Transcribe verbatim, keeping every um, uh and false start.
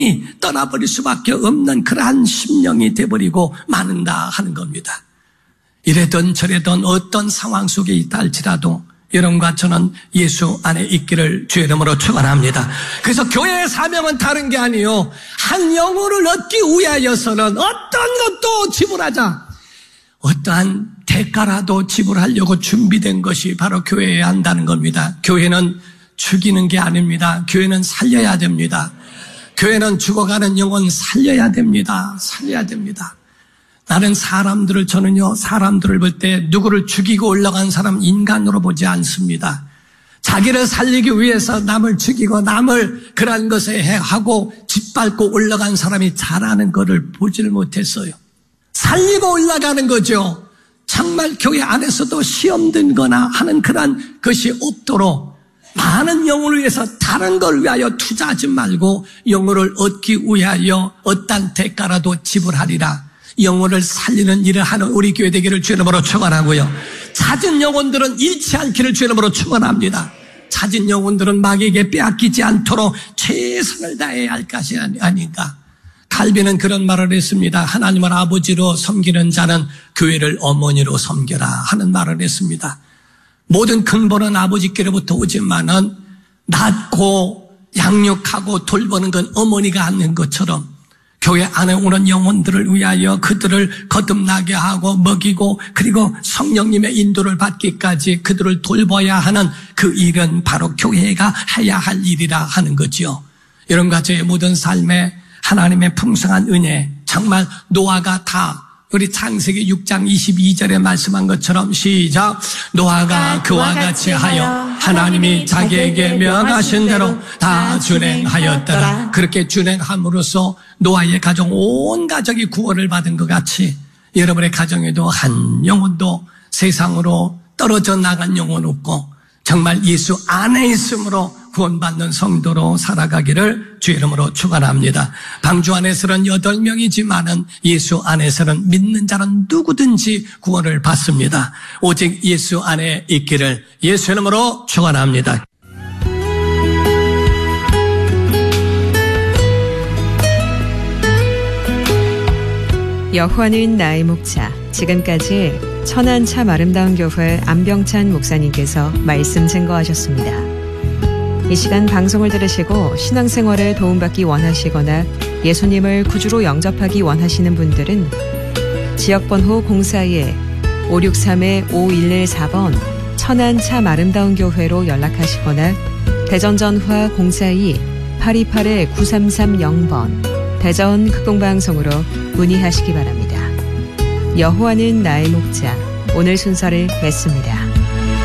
떠나버릴 수밖에 없는 그러한 심령이 돼버리고 마는다 하는 겁니다. 이래든 저래든 어떤 상황 속에 있다 할지라도 여러분과 저는 예수 안에 있기를 주의 이름으로 축원합니다. 그래서 교회의 사명은 다른 게 아니에요. 한 영혼을 얻기 위하여서는 어떤 것도 지불하자, 어떠한 대가라도 지불하려고 준비된 것이 바로 교회여야 한다는 겁니다. 교회는 죽이는 게 아닙니다. 교회는 살려야 됩니다. 교회는 죽어가는 영혼 살려야 됩니다. 살려야 됩니다. 나는 사람들을, 저는요, 사람들을 볼 때 누구를 죽이고 올라간 사람 인간으로 보지 않습니다. 자기를 살리기 위해서 남을 죽이고 남을 그러한 것에 하고 짓밟고 올라간 사람이 잘하는 것을 보질 못했어요. 살리고 올라가는 거죠. 정말 교회 안에서도 시험 든거나 하는 그러한 것이 없도록 많은 영혼을 위해서 다른 걸 위하여 투자하지 말고 영혼을 얻기 위하여 어떤 대가라도 지불하리라. 영혼을 살리는 일을 하는 우리 교회 되기를 주의 이름으로 축원하고요. 찾은 영혼들은 잃지 않기를 주의 이름으로 축원합니다. 찾은 영혼들은 마귀에게 빼앗기지 않도록 최선을 다해야 할 것이 아닌가. 갈비는 그런 말을 했습니다. 하나님을 아버지로 섬기는 자는 교회를 어머니로 섬겨라 하는 말을 했습니다. 모든 근본은 아버지께로부터 오지만은 낳고 양육하고 돌보는 건 어머니가 하는 것처럼 교회 안에 오는 영혼들을 위하여 그들을 거듭나게 하고 먹이고 그리고 성령님의 인도를 받기까지 그들을 돌봐야 하는 그 일은 바로 교회가 해야 할 일이라 하는 거죠. 여러분과 저의 모든 삶에 하나님의 풍성한 은혜, 정말 노아가 다 우리 창세기 육 장 이십이 절에 말씀한 것처럼 시작. 노아가 그와 같이 하여 하나님이 자기에게 명하신 대로 다 준행하였더라. 그렇게 준행함으로써 노아의 가정 온 가족이 구원을 받은 것 같이 여러분의 가정에도 한 영혼도 세상으로 떨어져 나간 영혼 없고 정말 예수 안에 있음으로 구원받는 성도로 살아가기를 주의 이름으로 축원합니다. 방주 안에서는 여덟 명이지만은 예수 안에서는 믿는 자는 누구든지 구원을 받습니다. 오직 예수 안에 있기를 예수 이름으로 축원합니다. 여호와는 나의 목자. 지금까지 천안 참 아름다운 교회 안병찬 목사님께서 말씀 증거하셨습니다. 이 시간 방송을 들으시고 신앙생활에 도움받기 원하시거나 예수님을 구주로 영접하기 원하시는 분들은 지역번호 공사일 오육삼 오일일사 번 천안 참 아름다운 교회로 연락하시거나 대전전화 공사이 팔이팔 구삼삼공 번 대전 극동방송으로 문의하시기 바랍니다. 여호와는 나의 목자. 오늘 순서를 맺습니다.